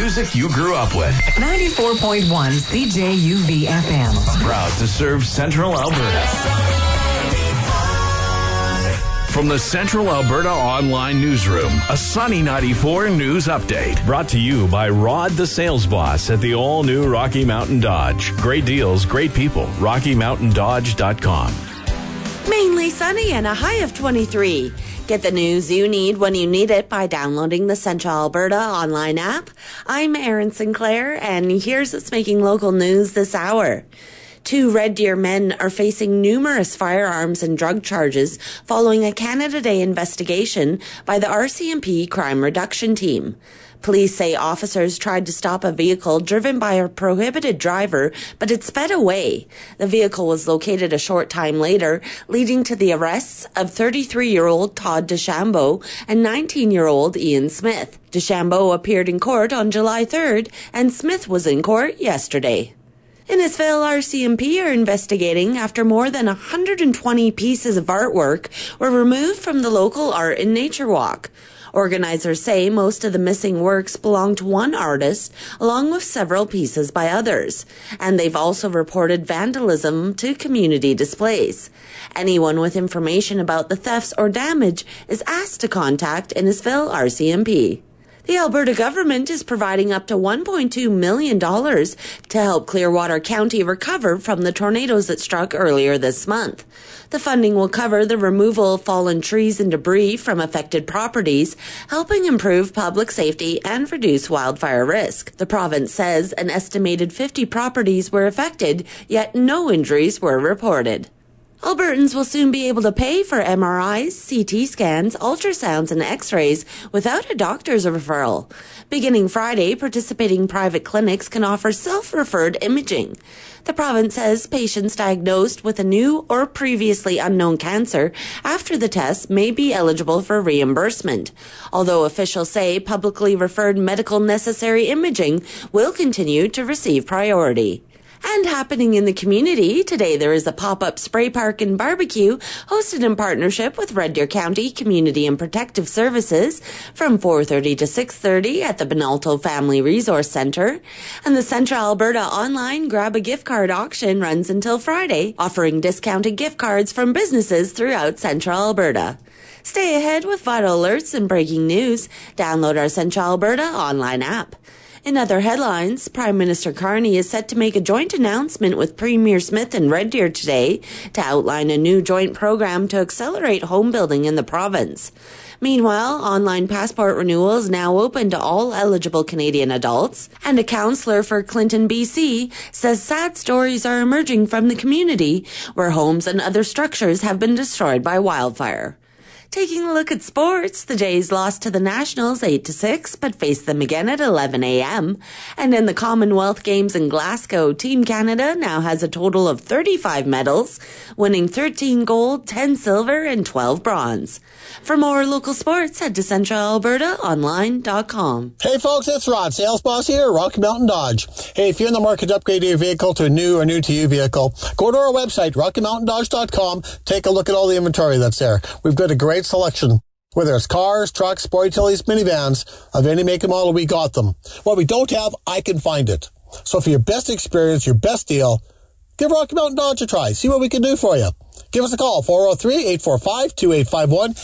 music you grew up with. 94.1 CJUV FM. Proud to serve Central Alberta. From the Central Alberta Online Newsroom, a Sunny 94 news update. Brought to you by Rod the Sales Boss at the all-new Rocky Mountain Dodge. Great deals, great people. RockyMountainDodge.com. Mainly sunny and a high of 23. Get the news you need when you need it by downloading the Central Alberta online app. I'm Erin Sinclair, and here's what's making local news this hour. 2 Red Deer men are facing numerous firearms and drug charges following a Canada Day investigation by the RCMP Crime Reduction Team. Police say officers tried to stop a vehicle driven by a prohibited driver, but it sped away. The vehicle was located a short time later, leading to the arrests of 33-year-old Todd DeChambeau and 19-year-old Ian Smith. DeChambeau appeared in court on July 3rd, and Smith was in court yesterday. Innisfil RCMP are investigating after more than 120 pieces of artwork were removed from the local Art and Nature Walk. Organizers say most of the missing works belong to one artist, along with several pieces by others, and they've also reported vandalism to community displays. Anyone with information about the thefts or damage is asked to contact Innisfil RCMP. The Alberta government is providing up to $1.2 million to help Clearwater County recover from the tornadoes that struck earlier this month. The funding will cover the removal of fallen trees and debris from affected properties, helping improve public safety and reduce wildfire risk. The province says an estimated 50 properties were affected, yet no injuries were reported. Albertans will soon be able to pay for MRIs, CT scans, ultrasounds, and x-rays without a doctor's referral. Beginning Friday, participating private clinics can offer self-referred imaging. The province says patients diagnosed with a new or previously unknown cancer after the test may be eligible for reimbursement, although officials say publicly referred medical necessary imaging will continue to receive priority. And happening in the community, today there is a pop-up spray park and barbecue hosted in partnership with Red Deer County Community and Protective Services from 4:30 to 6:30 at the Benalto Family Resource Centre. And the Central Alberta online Grab a Gift Card auction runs until Friday, offering discounted gift cards from businesses throughout Central Alberta. Stay ahead with vital alerts and breaking news. Download our Central Alberta online app. In other headlines, Prime Minister Carney is set to make a joint announcement with Premier Smith and Red Deer today to outline a new joint program to accelerate home building in the province. Meanwhile, online passport renewal is now open to all eligible Canadian adults, and a councillor for Clinton, BC, says sad stories are emerging from the community where homes and other structures have been destroyed by wildfire. Taking a look at sports, the Jays lost to the Nationals 8-6, but faced them again at 11 a.m. And in the Commonwealth Games in Glasgow, Team Canada now has a total of 35 medals, winning 13 gold, 10 silver, and 12 bronze. For more local sports, head to CentralAlbertaOnline.com. Hey folks, it's Rod, Sales Boss here, Rocky Mountain Dodge. Hey, if you're in the market to upgrade your vehicle to a new or new-to-you vehicle, go to our website, RockyMountainDodge.com. Take a look at all the inventory that's there. We've got a great selection. Whether it's cars, trucks, sport utilities, minivans, of any make and model, we got them. What we don't have, I can find it. So for your best experience, your best deal, give Rocky Mountain Dodge a try. See what we can do for you. Give us a call, 403-845-2851.